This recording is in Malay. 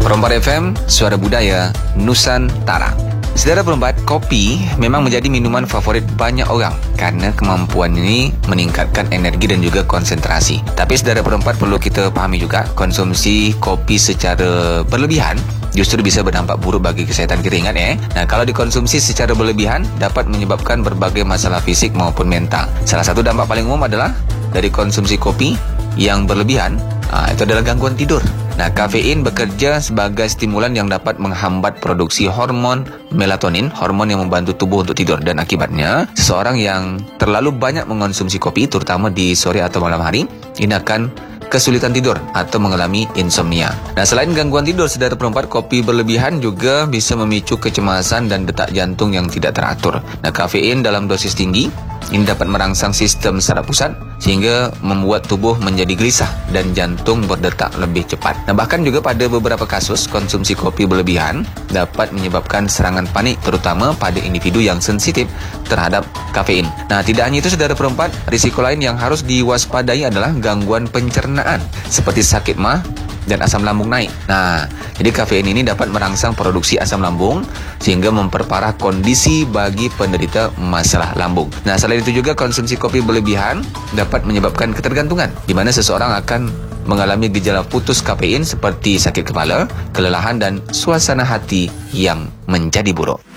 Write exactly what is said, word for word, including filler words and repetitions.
Perompak F M, Suara Budaya Nusantara. Saudara perompak, kopi memang menjadi minuman favorit banyak orang karena kemampuan ini meningkatkan energi dan juga konsentrasi. Tapi saudara perompak, perlu kita pahami juga, konsumsi kopi secara berlebihan justru bisa berdampak buruk bagi kesihatan kita, ingat ya. Nah, kalau dikonsumsi secara berlebihan dapat menyebabkan berbagai masalah fisik maupun mental. Salah satu dampak paling umum adalah dari konsumsi kopi yang berlebihan, aa, itu adalah gangguan tidur. Nah, kafein bekerja sebagai stimulan yang dapat menghambat produksi hormon melatonin, hormon yang membantu tubuh untuk tidur, dan akibatnya seseorang yang terlalu banyak mengonsumsi kopi, terutama di sore atau malam hari, ini akan kesulitan tidur atau mengalami insomnia. Nah, selain gangguan tidur, saudara perompak, kopi berlebihan juga bisa memicu kecemasan dan detak jantung yang tidak teratur. Nah, kafein dalam dosis tinggi ini dapat merangsang sistem saraf pusat sehingga membuat tubuh menjadi gelisah dan jantung berdetak lebih cepat. Nah, bahkan juga pada beberapa kasus, konsumsi kopi berlebihan dapat menyebabkan serangan panik, terutama pada individu yang sensitif terhadap kafein. Nah, tidak hanya itu saudara perompak, risiko lain yang harus diwaspadai adalah gangguan pencernaan seperti sakit mah dan asam lambung naik. Nah, jadi kafein ini dapat merangsang produksi asam lambung sehingga memperparah kondisi bagi penderita masalah lambung. Nah, selain itu juga konsumsi kopi berlebihan dapat menyebabkan ketergantungan, di mana seseorang akan mengalami gejala putus kafein seperti sakit kepala, kelelahan dan suasana hati yang menjadi buruk.